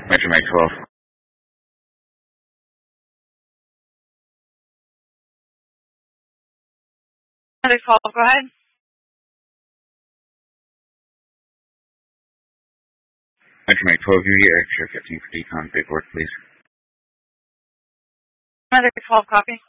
Metro Mike 12. Another call, go ahead. Metro Mike 12, you hear extra 15 for decon, big work, please. Another 12, copy.